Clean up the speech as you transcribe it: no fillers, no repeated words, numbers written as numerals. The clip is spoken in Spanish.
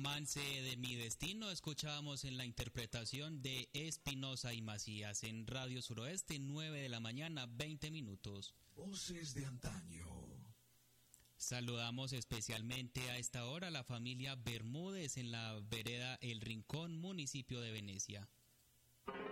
Romance de mi destino escuchábamos en la interpretación de Espinosa y Macías en Radio Suroeste, 9 de la mañana, 20 minutos. Voces de antaño. Saludamos especialmente a esta hora a la familia Bermúdez en la vereda El Rincón, municipio de Venecia.